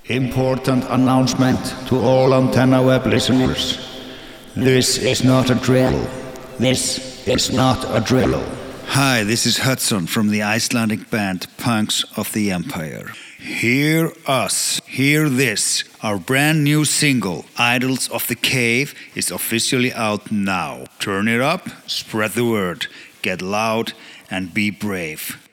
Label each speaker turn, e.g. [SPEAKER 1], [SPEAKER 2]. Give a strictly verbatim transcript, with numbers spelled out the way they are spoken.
[SPEAKER 1] Important announcement to all Antenna Web listeners. This is not a drill. This is not a drill.
[SPEAKER 2] Hi, this is Hudson from the Icelandic band Punks of the Empire. Hear us, hear this. Our brand new single, Idols of the Cave, is officially out now. Turn it up, spread the word, get loud and be brave.